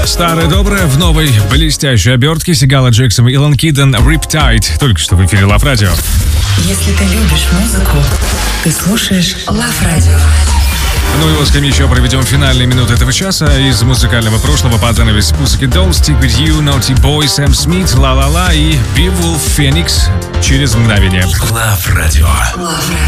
Старое доброе в новой блестящей обертке. Сигала Джексон и Илон Киден Riptide. Только что в эфире Love Radio. Если ты любишь музыку, ты слушаешь Love Radio. Ну и вот с кем еще проведем финальные минуты этого часа. Из музыкального прошлого под занавес Pussycat Dolls, Stick With You, Naughty Boy, Сэм Смит, La La La и Beowulf Phoenix через мгновение. Love Radio.